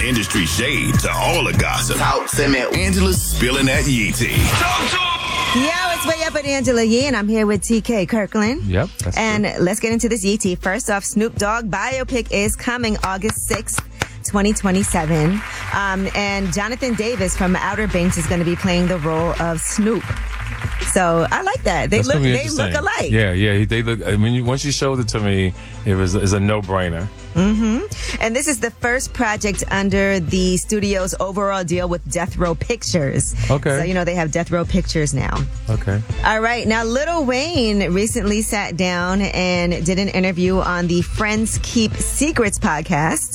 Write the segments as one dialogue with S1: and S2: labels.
S1: industry shade to all the gossip.
S2: Talk to me.
S1: Angela's spilling that Yee tea.
S3: Yo, it's Way Up with Angela Yee, and I'm here with TK Kirkland.
S4: Yep.
S3: And let's get into this Yee tea. First off, Snoop Dogg biopic is coming August 6th. 2027. And Jonathan Davis from Outer Banks is going to be playing the role of Snoop. So I like that. They look alike.
S4: Yeah. They look. I mean, once you showed it to me, it's a no-brainer.
S3: Mm-hmm. And this is the first project under the studio's overall deal with Death Row Pictures.
S4: Okay.
S3: So, they have Death Row Pictures now.
S4: Okay.
S3: All right. Now, Lil Wayne recently sat down and did an interview on the Friends Keep Secrets podcast.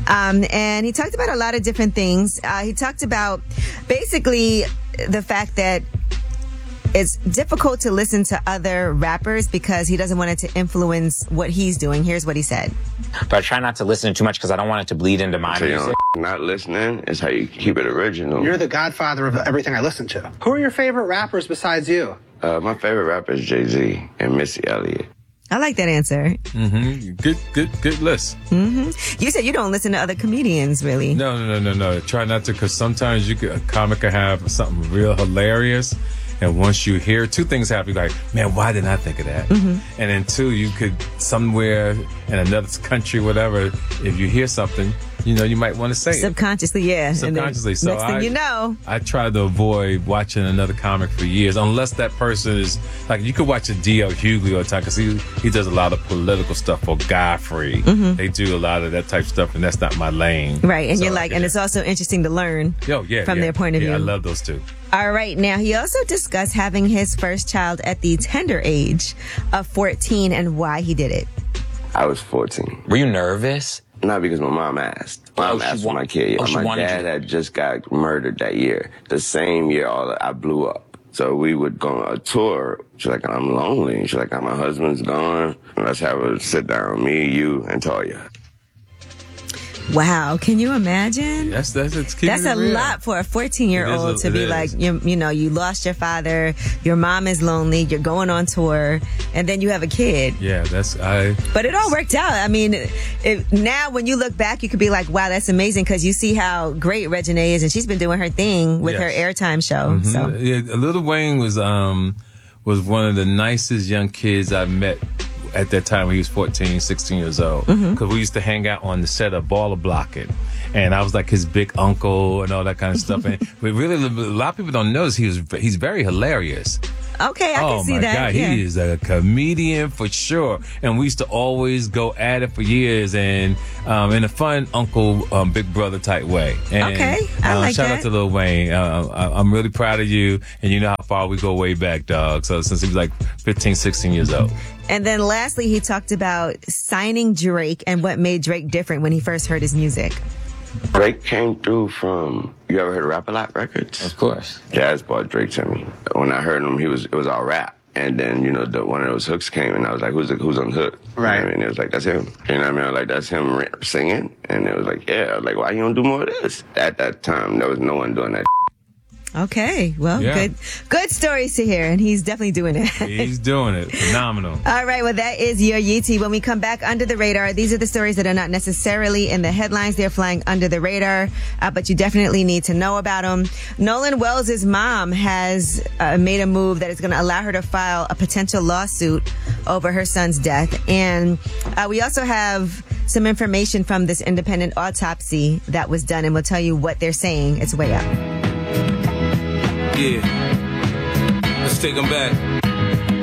S3: And he talked about a lot of different things. He talked about basically the fact that it's difficult to listen to other rappers because he doesn't want it to influence what he's doing. Here's what he said.
S5: But I try not to listen too much because I don't want it to bleed into my music.
S6: Not listening is how you keep it original.
S7: You're the godfather of everything I listen to. Who are your favorite rappers besides you?
S6: My favorite rapper is Jay-Z and Missy Elliott.
S3: I like that answer.
S4: Mm-hmm. Good list.
S3: Mm-hmm. You said you don't listen to other comedians, really.
S4: No. Try not to, because sometimes a comic can have something real hilarious. And once you hear, two things happen. You're like, man, why didn't I think of that? Mm-hmm. And then two, you could, somewhere in another country, whatever, if you hear something, you might want to say
S3: Subconsciously, yeah.
S4: Subconsciously.
S3: So next thing you know.
S4: I try to avoid watching another comic for years, unless that person is, like, you could watch a D.L. Hughley all the time, because he does a lot of political stuff for Godfrey. Mm-hmm. They do a lot of that type of stuff, and that's not my lane.
S3: Right, and you're like, and it's also interesting to learn from their point of view.
S4: I love those two.
S3: All right. Now, he also discussed having his first child at the tender age of 14 and why he did it.
S6: I was 14.
S5: Were you nervous?
S6: Not because my mom asked. Mom asked for my kid. My dad had just got murdered that year. The same year I blew up. So we would go on a tour. She's like, I'm lonely. She's like, my husband's gone. Let's have a sit down, me, you, and Toya.
S3: Wow, can you imagine?
S4: That's
S3: a lot for a 14-year-old to be like, you lost your father, your mom is lonely, you're going on tour, and then you have a kid.
S4: Yeah,
S3: But it all worked out. I mean, now when you look back, you could be like, wow, that's amazing, because you see how great Reginae is, and she's been doing her thing with her Airtime show.
S4: Mm-hmm.
S3: So
S4: yeah, Lil Wayne was one of the nicest young kids I met at that time when he was 14, 16 years old. Because we used to hang out on the set of Baller Blockin'. And I was like his big uncle and all that kind of stuff. And but really, a lot of people don't notice he's very hilarious.
S3: Okay, I can see that.
S4: Oh, my God.
S3: Yeah.
S4: He is a comedian for sure. And we used to always go at it for years, and in a fun uncle, big brother type way. And,
S3: okay, I like
S4: shout
S3: that.
S4: out to Lil Wayne. I'm really proud of you, and you know how far we go way back, dog. So since he was like 15, 16 years old.
S3: And then lastly, he talked about signing Drake and what made Drake different when he first heard his music.
S6: Drake came through from, you ever heard of Rap-A-Lot Records?
S5: Of course.
S6: Jazz brought Drake to me. When I heard him, it was all rap. And then, one of those hooks came, and I was like, who's on the hook?
S7: Right.
S6: You know what I mean? It was like, that's him. You know what I mean? I was like, that's him singing. And it was like, yeah. I was like, why you don't do more of this? At that time, there was no one doing that.
S3: Okay, well, good stories to hear, and he's definitely doing it.
S4: He's doing it. Phenomenal. All
S3: right, well, that is your Yee tea. When we come back, Under the Radar, these are the stories that are not necessarily in the headlines. They're flying under the radar, but you definitely need to know about them. Nolan Wells' mom has made a move that is going to allow her to file a potential lawsuit over her son's death. And we also have some information from this independent autopsy that was done, and we'll tell you what they're saying. It's way up.
S8: Yeah, let's take them back.